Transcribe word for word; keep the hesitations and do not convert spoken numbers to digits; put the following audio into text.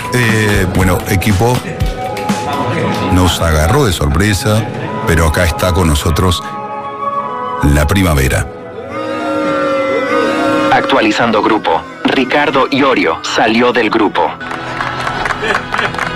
Eh, bueno, equipo, nos agarró de sorpresa, pero acá está con nosotros la primavera. Actualizando grupo. Ricardo Iorio salió del grupo.